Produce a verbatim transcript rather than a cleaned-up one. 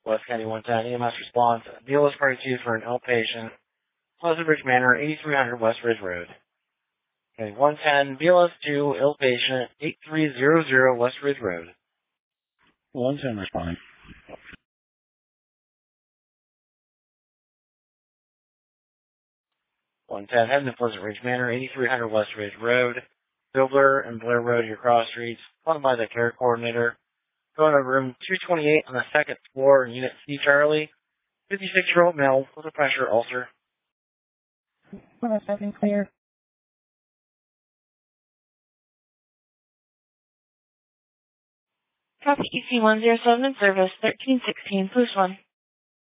West County one ten, E M S response. B L S Party two for an outpatient. Pleasant Ridge Manor, eighty-three hundred West Ridge Road. Okay, one ten, B L S two, ill patient, eighty-three hundred West Ridge Road. one ten responding. one ten, heading to Pleasant Ridge Manor, eighty-three hundred West Ridge Road. Biller and Blair Road, your cross streets. Followed by the care coordinator. Going to room two twenty-eight on the second floor, Unit C, Charlie. fifty-six-year-old male with a pressure ulcer. one seven clear. Copy E C one zero seven in service, thirteen sixteen, Boost one.